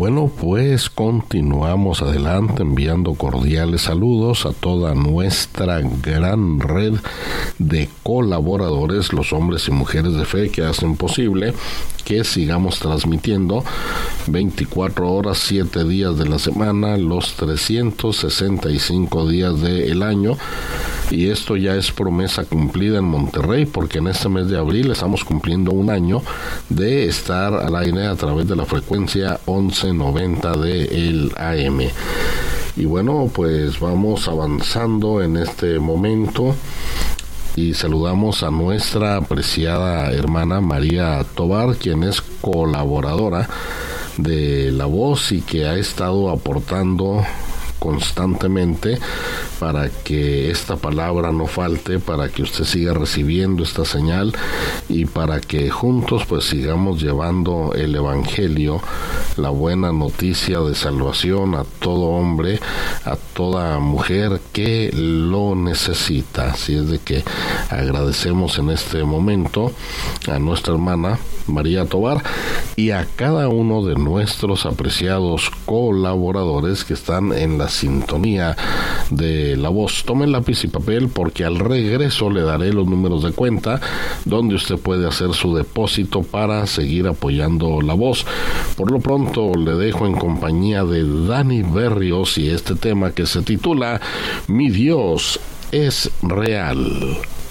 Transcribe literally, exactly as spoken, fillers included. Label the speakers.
Speaker 1: bueno, pues continuamos adelante enviando cordiales saludos a toda nuestra gran red de colaboradores, los hombres y mujeres de fe que hacen posible que sigamos transmitiendo veinticuatro horas, siete días de la semana, los trescientos sesenta y cinco días del año. Y esto ya es promesa cumplida en Monterrey, porque en este mes de abril estamos cumpliendo un año de estar al aire a través de la frecuencia once noventa de el A M. Y bueno, pues vamos avanzando en este momento y saludamos a nuestra apreciada hermana María Tobar, quien es colaboradora de La Voz y que ha estado aportando constantemente para que esta palabra no falte, para que usted siga recibiendo esta señal y para que juntos pues sigamos llevando el evangelio, la buena noticia de salvación a todo hombre, a toda mujer que lo necesita. Así es de que agradecemos en este momento a nuestra hermana María Tobar y a cada uno de nuestros apreciados colaboradores que están en la sintonía de La Voz. Tomen lápiz y papel porque al regreso le daré los números de cuenta donde usted puede hacer su depósito para seguir apoyando La Voz. Por lo pronto le dejo en compañía de Dani Berrios y este tema que se titula Mi Dios es real.